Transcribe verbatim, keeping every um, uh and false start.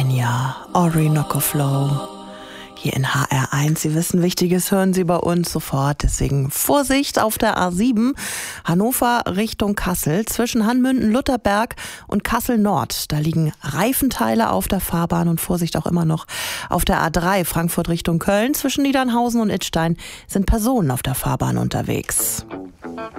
Enya, Orinoco Flow. Hier in H R eins. Sie wissen, Wichtiges hören Sie bei uns sofort. Deswegen Vorsicht auf der A sieben. Hannover Richtung Kassel. Zwischen Hanmünden-Lutherberg und Kassel-Nord. Da liegen Reifenteile auf der Fahrbahn. Und Vorsicht auch immer noch auf der A drei. Frankfurt Richtung Köln. Zwischen Niedernhausen und Idstein sind Personen auf der Fahrbahn unterwegs.